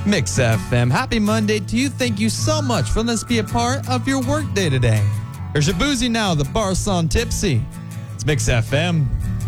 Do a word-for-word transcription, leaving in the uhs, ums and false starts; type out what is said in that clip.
Mix F M. Happy Monday to you. Thank you so much for letting us be a part of your workday today. Here's your boozy now, the bar song Tipsy. It's Mix F M.